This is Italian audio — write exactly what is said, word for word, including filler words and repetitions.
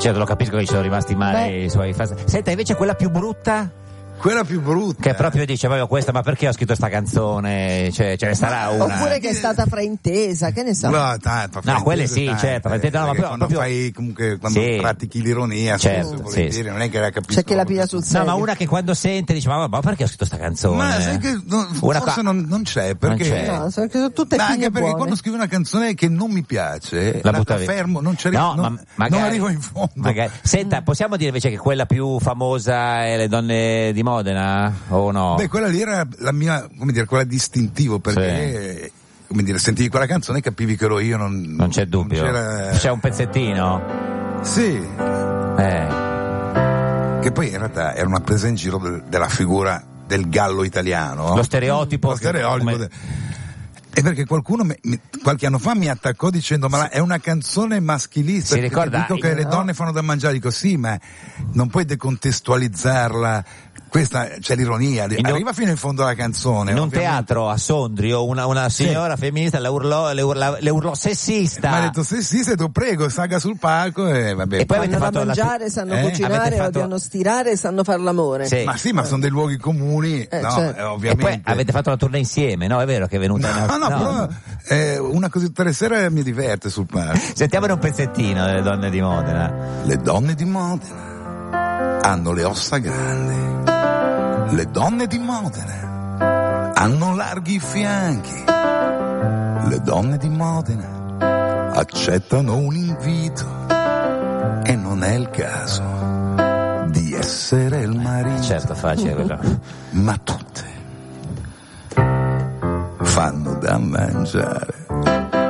Certo, lo capisco che ci sono rimasti male Beh. i suoi fans. Senta, invece quella più brutta? Quella più brutta. Che proprio dice, vabbè, questa, ma perché ho scritto sta canzone? Cioè, ce ne sarà una. Oppure che è stata fraintesa, che ne so. No, tanto, No, quelle sì, tanto, certo, eh, fraintesa, no, ma perché proprio- quando proprio- fai comunque quando Sì. pratichi l'ironia, Certo, spesso, sì, volentieri, sì. non è che la capisco. C'è chi la piglia sul No, serio. ma una che quando sente dice, ma, ma perché ho scritto sta canzone? Ma sai che no, Una forse qua- non, non c'è, perché c'è. No, sono, che sono tutte ma figlie anche perché buone. quando scrivo una canzone che non mi piace, La la, butta la via. fermo, non ci arrivo, No, non, ma magari- non arrivo in fondo. magari- Senta, possiamo dire invece che quella più famosa è Le donne di Modena? O no? Beh, quella lì era la mia, come dire, quella distintivo, perché come dire, sentivi quella canzone e capivi che ero io, non, non c'è dubbio. non c'era- C'è un pezzettino? Sì, Eh. che poi in realtà era una presa in giro del- della figura del gallo italiano. Lo stereotipo. Lo stereotipo. come- de- E perché qualcuno mi- mi- qualche anno fa mi attaccò dicendo ma la- è una canzone maschilista. Si perché ricorda- dico che le no. donne fanno da mangiare, dico sì, ma non puoi decontestualizzarla. Questa c'è l'ironia, In un- arriva fino in fondo alla canzone. In un ovviamente. teatro a Sondrio una, una signora femminista le urlò, le urlò, le urlò sessista. Mi ha detto sì, sì, se tu prego, salga sul palco e vabbè. E poi avete Sanno da fatto la- mangiare, sanno Eh? cucinare, Avete fatto- odiano stirare e sanno fare l'amore. Sì. Ma sì, ma sono dei luoghi comuni, Eh, no, certo. eh, E ovviamente. poi avete fatto la tournée insieme, no? È vero che è venuta No, una... no, però eh, una così tutte le sere mi diverte sul palco. Sentiamone un pezzettino delle donne di Modena. Le donne di Modena hanno le ossa grandi. Le donne di Modena hanno larghi fianchi. Le donne di Modena accettano un invito e non è il caso di essere il marito. Certo, facile quello. Ma tutte fanno da mangiare.